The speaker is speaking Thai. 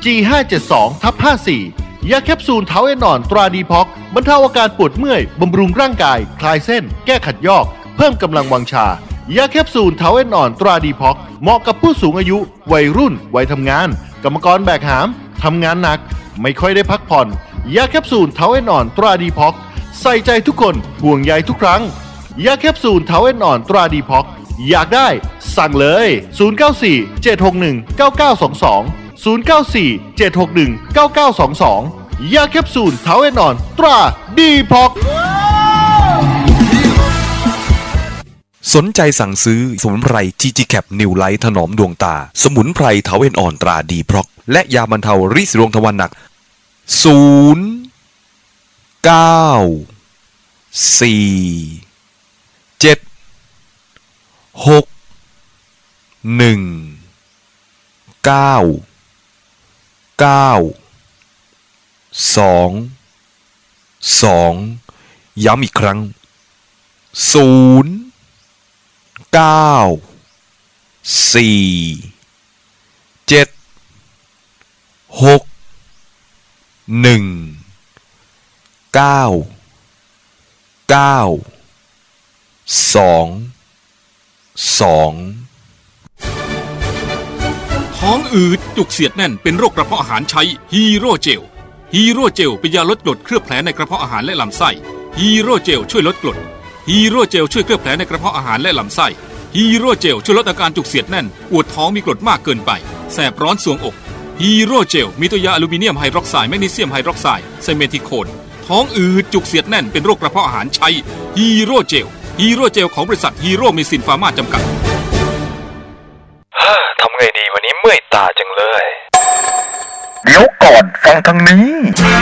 G572/54 ยาแคปซูลเท้าเอนนอนตราดีพ็อกบรรเทาอาการปวดเมื่อยบำรุงร่างกายคลายเส้นแก้ขัดยอกเพิ่มกำลังวังชายาแคปซูลเท้าเอนนอนตราดีพ็อกเหมาะกับผู้สูงอายุวัยรุ่นวัยทำงานกรรมกรแบกหามทำงานหนักไม่ค่อยได้พักผ่อนยาแคปซูลเท้าเอนนอนตราดีพ็อกใส่ใจทุกคนห่วงใยทุกครั้งยาแคปซูลเท้าเอนนอนตราดีพ็อกอยากได้สั่งเลย094-761-9922 094-761-9922 ยาแคปซูลเท้าเอนนอนตราดีพ็อกสนใจสั่งซื้อสมุนไพร GG Cap New Light ถนอมดวงตาสมุนไพรเทาเอนอ่อนตราดีพ็อกและยาบรรเทาริดสีดวงทวารหนักย้ำอีกครั้งท้องอืดจุกเสียดแน่นเป็นโรคกระเพาะอาหารใช้ฮีโร่เจลฮีโร่เจลเป็นยาลดกรดเคลือบแผลในกระเพาะอาหารและลำไส้ฮีโร่เจลช่วยลดกรดฮีโร่เจลช่วยเคลือบแผลในกระเพาะอาหารและลำไส้ฮีโร่เจลช่วยลดอาการจุกเสียดแน่นปวดท้องมีกรดมากเกินไปแสบร้อนสวงอกฮีโร่เจลมีตัวยาอลูมิเนียมไฮดรอกไซด์แมกนีเซียมไฮดรอกไซด์ไซเมทิโคนท้องอืดจุกเสียดแน่นเป็นโรคกระเพาะอาหารใช้ฮีโร่เจลฮีโร่เจลของบริษัทฮีโร่เมซินฟาร์มาจำกัดทำไงดีวันนี้เมื่อยตาจังเลยเดี๋ยวก่อนฟังทางนี้